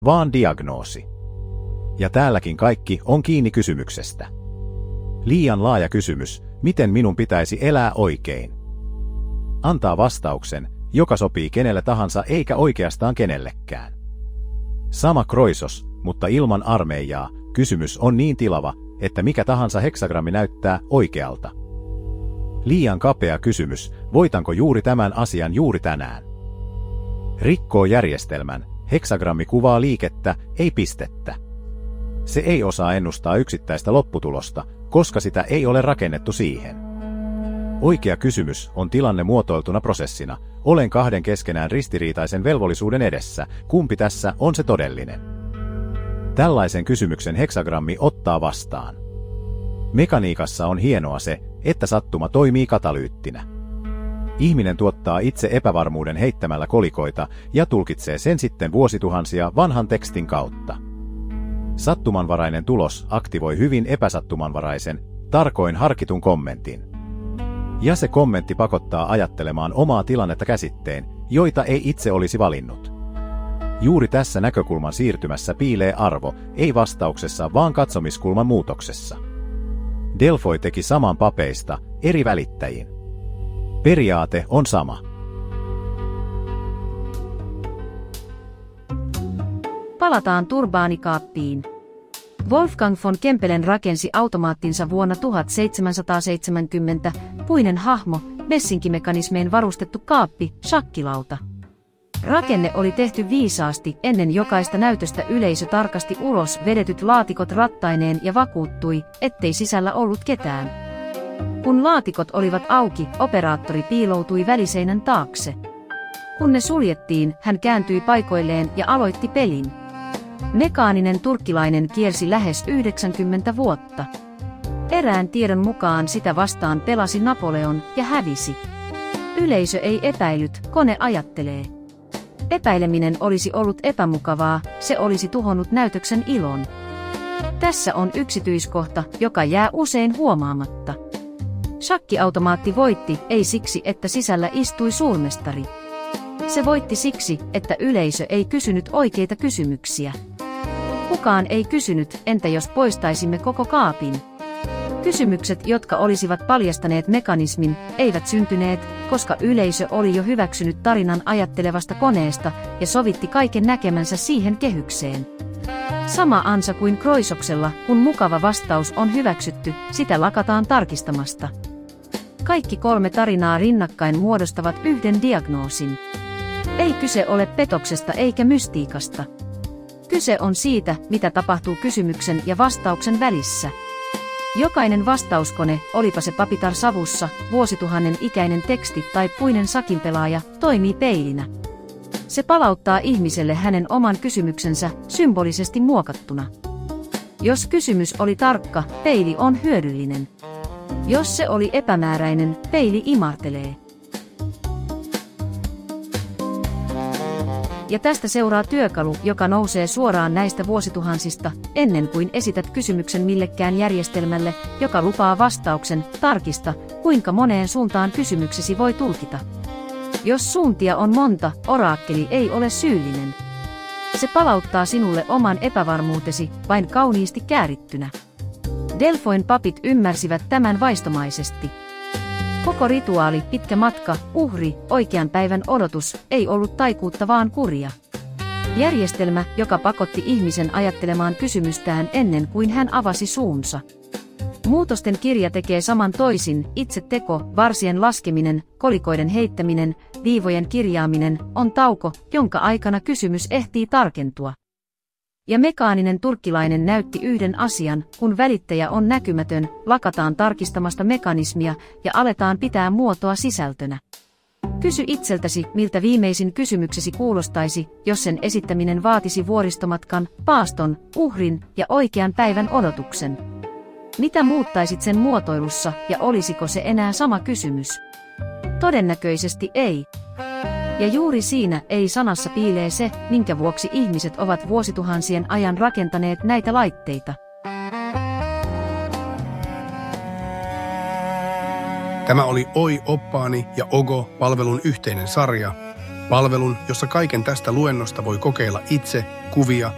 vaan diagnoosi. Ja täälläkin kaikki on kiinni kysymyksestä. Liian laaja kysymys, miten minun pitäisi elää oikein? Antaa vastauksen, joka sopii kenelle tahansa eikä oikeastaan kenellekään. Sama kroisos, mutta ilman armeijaa, kysymys on niin tilava, että mikä tahansa heksagrammi näyttää oikealta. Liian kapea kysymys, voitanko juuri tämän asian juuri tänään? Rikkoo järjestelmän, heksagrammi kuvaa liikettä, ei pistettä. Se ei osaa ennustaa yksittäistä lopputulosta, koska sitä ei ole rakennettu siihen. Oikea kysymys on tilanne muotoiltuna prosessina, olen kahden keskenään ristiriitaisen velvollisuuden edessä, kumpi tässä on se todellinen? Tällaisen kysymyksen heksagrammi ottaa vastaan. Mekaniikassa on hienoa se, että sattuma toimii katalyyttinä. Ihminen tuottaa itse epävarmuuden heittämällä kolikoita ja tulkitsee sen sitten vuosituhansia vanhan tekstin kautta. Sattumanvarainen tulos aktivoi hyvin epäsattumanvaraisen, tarkoin harkitun kommentin. Ja se kommentti pakottaa ajattelemaan omaa tilannetta käsitteen, joita ei itse olisi valinnut. Juuri tässä näkökulman siirtymässä piilee arvo, ei vastauksessa vaan katsomiskulman muutoksessa. Delfoy teki saman papeista, eri välittäjiin. Periaate on sama. Palataan turbaanikaappiin. Wolfgang von Kempelen rakensi automaattinsa vuonna 1770, puinen hahmo, messinkimekanismeen varustettu kaappi, shakkilauta. Rakenne oli tehty viisaasti, ennen jokaista näytöstä yleisö tarkasti ulos vedetyt laatikot rattaineen ja vakuuttui, ettei sisällä ollut ketään. Kun laatikot olivat auki, operaattori piiloutui väliseinän taakse. Kun ne suljettiin, hän kääntyi paikoilleen ja aloitti pelin. Mekaaninen turkkilainen kiersi lähes 90 vuotta. Erään tiedon mukaan sitä vastaan pelasi Napoleon ja hävisi. Yleisö ei epäillyt, kone ajattelee. Epäileminen olisi ollut epämukavaa, se olisi tuhonnut näytöksen ilon. Tässä on yksityiskohta, joka jää usein huomaamatta. Shakkiautomaatti voitti, ei siksi, että sisällä istui suurmestari. Se voitti siksi, että yleisö ei kysynyt oikeita kysymyksiä. Kukaan ei kysynyt, entä jos poistaisimme koko kaapin? Kysymykset, jotka olisivat paljastaneet mekanismin, eivät syntyneet, koska yleisö oli jo hyväksynyt tarinan ajattelevasta koneesta ja sovitti kaiken näkemänsä siihen kehykseen. Sama ansa kuin kroisoksella, kun mukava vastaus on hyväksytty, sitä lakataan tarkistamasta. Kaikki kolme tarinaa rinnakkain muodostavat yhden diagnoosin. Ei kyse ole petoksesta eikä mystiikasta. Kyse on siitä, mitä tapahtuu kysymyksen ja vastauksen välissä. Jokainen vastauskone, olipa se papitar savussa, vuosituhannen ikäinen teksti tai puinen sakinpelaaja, toimii peilinä. Se palauttaa ihmiselle hänen oman kysymyksensä symbolisesti muokattuna. Jos kysymys oli tarkka, peili on hyödyllinen. Jos se oli epämääräinen, peili imartelee. Ja tästä seuraa työkalu, joka nousee suoraan näistä vuosituhansista, ennen kuin esität kysymyksen millekään järjestelmälle, joka lupaa vastauksen, tarkista, kuinka moneen suuntaan kysymyksesi voi tulkita. Jos suuntia on monta, oraakkeli ei ole syyllinen. Se palauttaa sinulle oman epävarmuutesi, vain kauniisti käärittynä. Delfoyn papit ymmärsivät tämän vaistomaisesti. Koko rituaali, pitkä matka, uhri, oikean päivän odotus, ei ollut taikuutta vaan kuria. Järjestelmä, joka pakotti ihmisen ajattelemaan kysymystään ennen kuin hän avasi suunsa. Muutosten kirja tekee saman toisin, itse teko, varsien laskeminen, kolikoiden heittäminen, viivojen kirjaaminen, on tauko, jonka aikana kysymys ehtii tarkentua. Ja mekaaninen turkkilainen näytti yhden asian, kun välittäjä on näkymätön, lakataan tarkistamasta mekanismia ja aletaan pitää muotoa sisältönä. Kysy itseltäsi, miltä viimeisin kysymyksesi kuulostaisi, jos sen esittäminen vaatisi vuoristomatkan, paaston, uhrin ja oikean päivän odotuksen. Mitä muuttaisit sen muotoilussa ja olisiko se enää sama kysymys? Todennäköisesti ei. Ja juuri siinä ei-sanassa piilee se, minkä vuoksi ihmiset ovat vuosituhansien ajan rakentaneet näitä laitteita. Tämä oli Oi oppaani ja Ogo-palvelun yhteinen sarja. Palvelun, jossa kaiken tästä luennosta voi kokeilla itse, kuvia